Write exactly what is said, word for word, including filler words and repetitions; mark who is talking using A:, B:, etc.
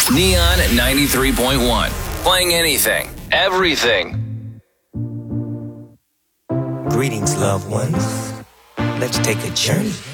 A: Neon ninety-three point one. Playing anything, everything.
B: Greetings, loved ones. Let's take a journey